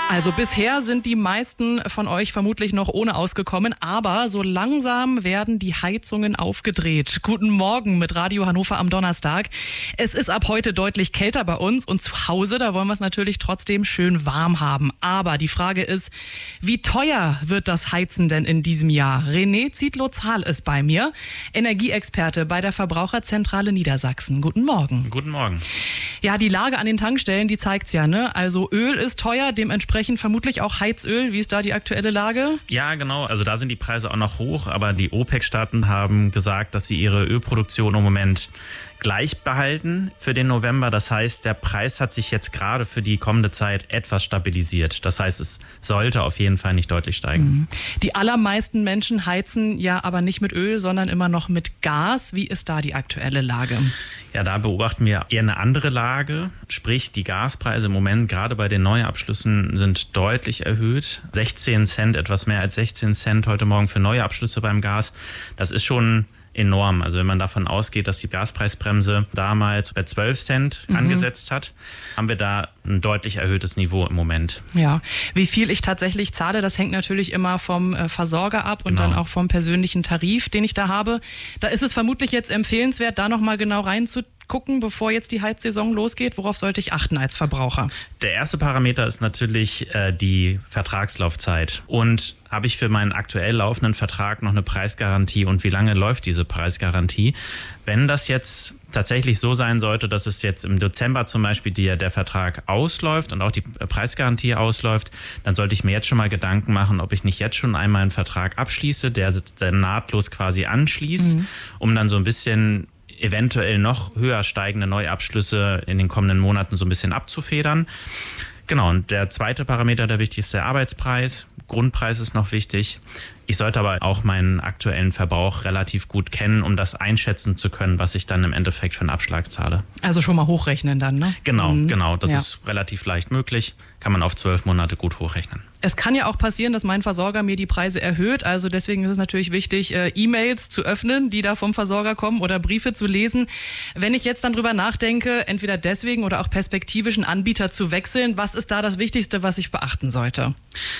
Also bisher sind die meisten von euch vermutlich noch ohne ausgekommen, aber so langsam werden die Heizungen aufgedreht. Guten Morgen mit Radio Hannover am Donnerstag. Es ist ab heute deutlich kälter bei uns und zu Hause, da wollen wir es natürlich trotzdem schön warm haben. Aber die Frage ist, wie teuer wird das Heizen denn in diesem Jahr? René Zietlow-Zahl ist bei mir, Energieexperte bei der Verbraucherzentrale Niedersachsen. Guten Morgen. Guten Morgen. Ja, die Lage an den Tankstellen, die zeigt's ja, ne? Also Öl ist teuer, dementsprechend vermutlich auch Heizöl. Wie ist da die aktuelle Lage? Ja, genau. Also da sind die Preise auch noch hoch, aber die OPEC-Staaten haben gesagt, dass sie ihre Ölproduktion im Moment gleich behalten für den November. Das heißt, der Preis hat sich jetzt gerade für die kommende Zeit etwas stabilisiert. Das heißt, es sollte auf jeden Fall nicht deutlich steigen. Die allermeisten Menschen heizen ja aber nicht mit Öl, sondern immer noch mit Gas. Wie ist da die aktuelle Lage? Ja, da beobachten wir eher eine andere Lage. Sprich, die Gaspreise im Moment, gerade bei den Neuabschlüssen, sind deutlich erhöht. 16 Cent, etwas mehr als 16 Cent heute Morgen für neue Abschlüsse beim Gas. Das ist schon enorm. Also wenn man davon ausgeht, dass die Gaspreisbremse damals bei 12 Cent angesetzt hat, haben wir da ein deutlich erhöhtes Niveau im Moment. Ja, wie viel ich tatsächlich zahle, das hängt natürlich immer vom Versorger ab und dann auch vom persönlichen Tarif, den ich da habe. Da ist es vermutlich jetzt empfehlenswert, da nochmal genau reinzugucken, bevor jetzt die Heizsaison losgeht. Worauf sollte ich achten als Verbraucher? Der erste Parameter ist natürlich die Vertragslaufzeit. Und habe ich für meinen aktuell laufenden Vertrag noch eine Preisgarantie und wie lange läuft diese Preisgarantie? Wenn das jetzt tatsächlich so sein sollte, dass es jetzt im Dezember zum Beispiel der Vertrag ausläuft und auch die Preisgarantie ausläuft, dann sollte ich mir jetzt schon mal Gedanken machen, ob ich nicht jetzt schon einmal einen Vertrag abschließe, der nahtlos quasi anschließt, um dann so ein bisschen eventuell noch höher steigende Neuabschlüsse in den kommenden Monaten so ein bisschen abzufedern. Genau, und der zweite Parameter, der wichtig ist, der Arbeitspreis. Grundpreis ist noch wichtig. Ich sollte aber auch meinen aktuellen Verbrauch relativ gut kennen, um das einschätzen zu können, was ich dann im Endeffekt für einen Abschlag zahle. Also schon mal hochrechnen dann, ne? Genau. Das ist relativ leicht möglich. Kann man auf 12 Monate gut hochrechnen. Es kann ja auch passieren, dass mein Versorger mir die Preise erhöht. Also deswegen ist es natürlich wichtig, E-Mails zu öffnen, die da vom Versorger kommen oder Briefe zu lesen. Wenn ich jetzt dann drüber nachdenke, entweder deswegen oder auch perspektivisch einen Anbieter zu wechseln, was ist da das Wichtigste, was ich beachten sollte?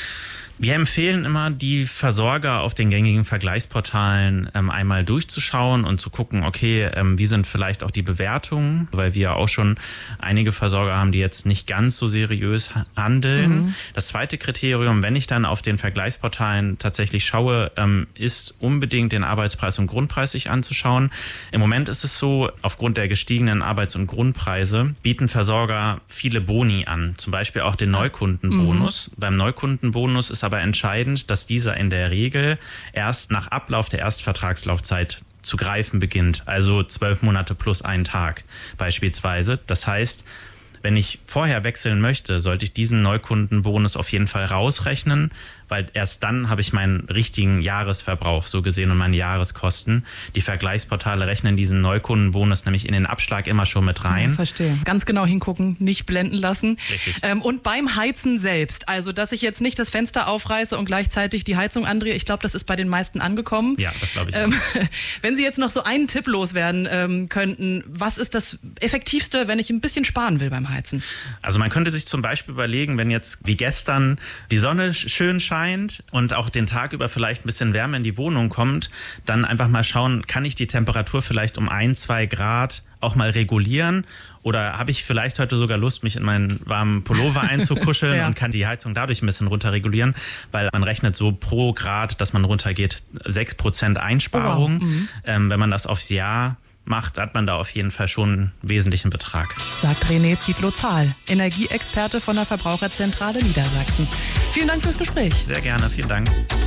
Wir empfehlen immer, die Versorger auf den gängigen Vergleichsportalen einmal durchzuschauen und zu gucken, okay, wie sind vielleicht auch die Bewertungen, weil wir auch schon einige Versorger haben, die jetzt nicht ganz so seriös handeln. Das zweite Kriterium, wenn ich dann auf den Vergleichsportalen tatsächlich schaue, ist unbedingt den Arbeitspreis und Grundpreis sich anzuschauen. Im Moment ist es so, aufgrund der gestiegenen Arbeits- und Grundpreise bieten Versorger viele Boni an, zum Beispiel auch den Neukundenbonus. Beim Neukundenbonus ist aber entscheidend, dass dieser in der Regel erst nach Ablauf der Erstvertragslaufzeit zu greifen beginnt, also 12 Monate plus einen Tag beispielsweise. Das heißt, wenn ich vorher wechseln möchte, sollte ich diesen Neukundenbonus auf jeden Fall rausrechnen, weil erst dann habe ich meinen richtigen Jahresverbrauch so gesehen und meine Jahreskosten. Die Vergleichsportale rechnen diesen Neukundenbonus nämlich in den Abschlag immer schon mit rein. Ja, verstehe. Ganz genau hingucken, nicht blenden lassen. Richtig. Und beim Heizen selbst, also dass ich jetzt nicht das Fenster aufreiße und gleichzeitig die Heizung andrehe, ich glaube, das ist bei den meisten angekommen. Ja, das glaube ich auch. Wenn Sie jetzt noch so einen Tipp loswerden könnten, was ist das Effektivste, wenn ich ein bisschen sparen will beim Heizen? Also man könnte sich zum Beispiel überlegen, wenn jetzt wie gestern die Sonne schön scheint und auch den Tag über vielleicht ein bisschen Wärme in die Wohnung kommt, dann einfach mal schauen, kann ich die Temperatur vielleicht um 1-2 Grad auch mal regulieren oder habe ich vielleicht heute sogar Lust, mich in meinen warmen Pullover einzukuscheln und kann die Heizung dadurch ein bisschen runterregulieren, weil man rechnet so pro Grad, dass man runtergeht, 6% Einsparung. Wenn man das aufs Jahr macht, hat man da auf jeden Fall schon einen wesentlichen Betrag. Sagt René Zietlow-Zahl, Energieexperte von der Verbraucherzentrale Niedersachsen. Vielen Dank fürs Gespräch. Sehr gerne, vielen Dank.